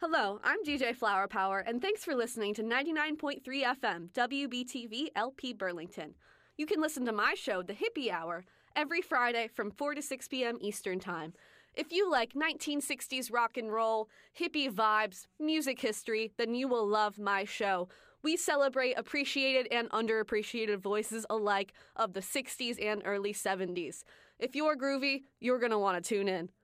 Hello, I'm DJ Flower Power, and thanks for listening to 99.3 FM WBTV LP Burlington. You can listen to my show, The Hippie Hour, every Friday from 4 to 6 p.m. Eastern Time. If you like 1960s rock and roll, hippie vibes, music history, then you will love my show. We celebrate appreciated and underappreciated voices alike of the 60s and early 70s. If you're groovy, you're going to want to tune in.